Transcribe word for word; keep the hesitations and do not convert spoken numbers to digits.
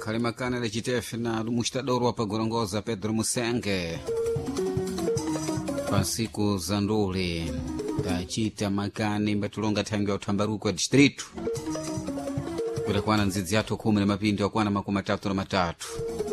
khali makana la chitefe na lumustadoro pa gorongoza Pedro Musenge pa siku za nduli tachita makani mbatulonga thangi ya uthambaruko wa distritu kule kwana nzizi yato kumi na mapindi wa kwana makumi matatu na matatu